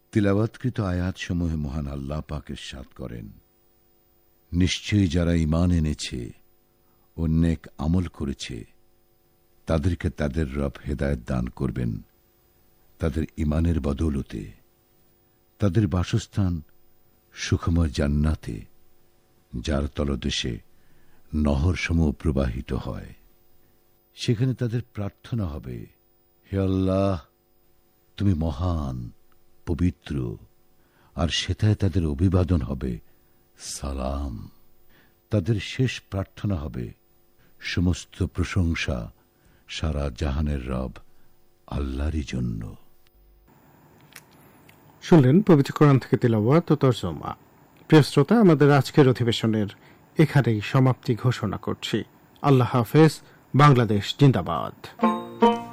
তিলাওয়াতকৃত আয়াতসমূহে মহান আল্লাহ পাক ইরশাদ করেন, নিশ্চয়ই যারা ঈমান এনেছে ও নেক আমল করেছে তাদেরকে তাদের রব হেদায়েত দান করবেন তাদের ঈমানের বদৌলতে। তাদের বাসস্থান সুখময় জান্নাতে, যার তলদেশে নহরসমূহ প্রবাহিত হয়। সেখানে তাদের প্রার্থনা হবে, হে আল্লাহ, তুমি মহান, পবিত্র। আর সেটায় তাদের অভিবাদন হবে সালাম। তাদের শেষ প্রার্থনা হবে, সমস্ত প্রশংসা সারা জাহানের রব আল্লাহরই জন্য। শুনলেন পবিত্র কোরআন থেকে তিলাওয়াত ও তরজমা। প্রিয় শ্রোতা, আমাদের আজকের অধিবেশনের এখানেই সমাপ্তি ঘোষণা করছি। আল্লাহ হাফেজ। বাংলাদেশ জিন্দাবাদ।